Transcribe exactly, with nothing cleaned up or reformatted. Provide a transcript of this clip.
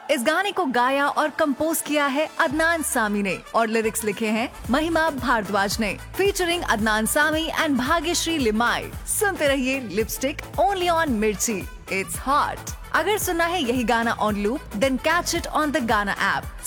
इस गाने को गाया और कंपोज किया है अदनान सामी ने और लिरिक्स लिखे हैं महिमा भारद्वाज ने, फीचरिंग अदनान सामी एंड भाग्यश्री लिमाई। सुनते रहिए लिपस्टिक ओनली ऑन मिर्ची, इट्स हॉट। अगर सुनना है यही गाना on loop, then catch it on the गाना ऐप।